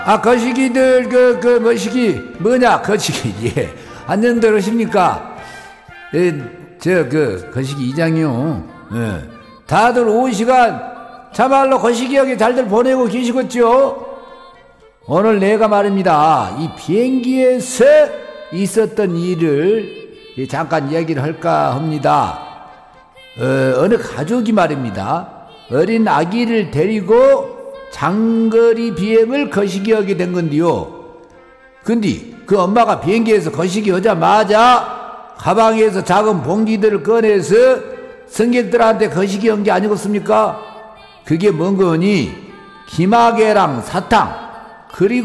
거시기들, 뭐시기, 뭐냐, 거시기, 예. 안녕들 하십니까? 거시기 이장이요. 예. 다들 오후 시간 참말로 거시기하게 잘들 보내고 계시겠죠? 오늘 내가 말입니다. 이 비행기에서 있었던 일을 잠깐 이야기를 할까 합니다. 어느 가족이 말입니다. 어린 아기를 데리고 장거리 비행을 거시기하게 된 건데요. 근데 그 엄마가 비행기에서 거시기 하자마자 가방에서 작은 봉지들을 꺼내서 승객들한테 거시기 한 게 아니겠습니까? 그게 뭔 거니? 김학애랑 사탕 그리고